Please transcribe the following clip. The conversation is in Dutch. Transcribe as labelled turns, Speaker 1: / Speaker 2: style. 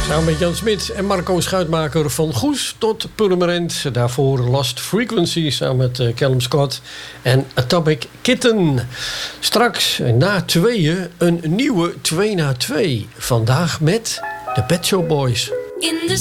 Speaker 1: Samen met Jan Smit en Marco Schuitmaker van Goes tot Purmerend. Daarvoor Lost Frequency samen met Callum Scott en Atomic Kitten. Straks na tweeën een nieuwe 2 na 2. Vandaag met de Pet Shop Boys.